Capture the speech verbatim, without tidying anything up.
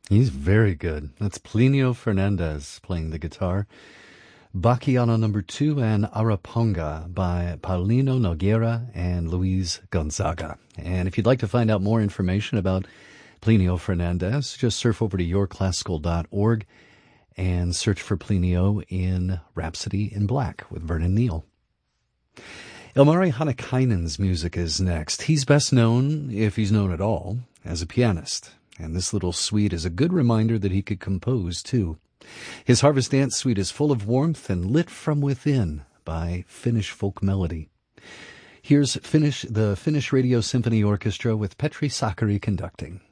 He's very good. That's Plinio Fernandez playing the guitar. Bachiano number two and Araponga by Paulino Nogueira and Luis Gonzaga. And if you'd like to find out more information about Plinio Fernandez, just surf over to your classical dot org and search for Plinio in Rhapsody in Black with Vernon Neal. Ilmari Hanakainen's music is next. He's best known, if he's known at all, as a pianist. And this little suite is a good reminder that he could compose, too. His Harvest Dance suite is full of warmth and lit from within by Finnish folk melody. Here's Finnish, the Finnish Radio Symphony Orchestra with Petri Sakari conducting.